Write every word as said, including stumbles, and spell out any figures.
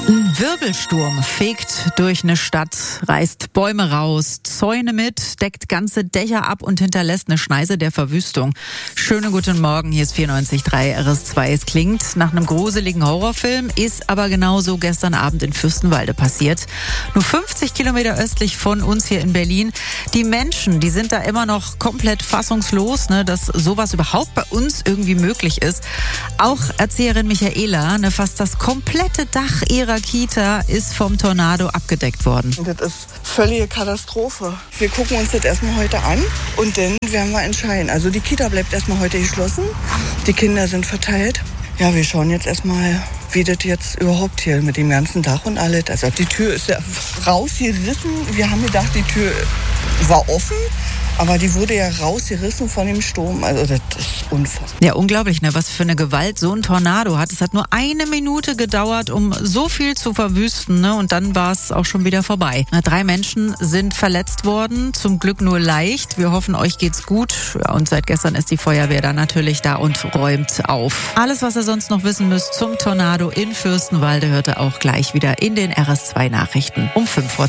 Ein Wirbelsturm fegt durch eine Stadt, reißt Bäume raus, Zäune mit, deckt ganze Dächer ab und hinterlässt eine Schneise der Verwüstung. Schönen guten Morgen, hier ist vierundneunzig Komma drei R S zwei. Es klingt nach einem gruseligen Horrorfilm, ist aber genauso gestern Abend in Fürstenwalde passiert. Nur fünfzig Kilometer östlich von uns hier in Berlin. Die Menschen, die sind da immer noch komplett fassungslos, ne, dass sowas überhaupt bei uns irgendwie möglich ist. Auch Erzieherin Michaela, ne, fast das komplette Dach ihrer Kita ist vom Tornado abgedeckt worden. Das ist völlige Katastrophe. Wir gucken uns das erstmal heute an und dann werden wir entscheiden. Also die Kita bleibt erstmal heute geschlossen. Die Kinder sind verteilt. Ja, wir schauen jetzt erstmal, wie das jetzt überhaupt hier mit dem ganzen Dach und alles. Also die Tür ist ja rausgerissen. Wir haben gedacht, die Tür war offen. Aber die wurde ja rausgerissen von dem Sturm. Also das ist unfassbar. Ja, unglaublich, ne? Was für eine Gewalt so ein Tornado hat. Es hat nur eine Minute gedauert, um so viel zu verwüsten, ne? Und dann war es auch schon wieder vorbei. Na, drei Menschen sind verletzt worden. Zum Glück nur leicht. Wir hoffen, euch geht's gut. Ja, und seit gestern ist die Feuerwehr da natürlich da und räumt auf. Alles, was ihr sonst noch wissen müsst zum Tornado in Fürstenwalde, hört ihr auch gleich wieder in den R S zwei Nachrichten um fünf Uhr.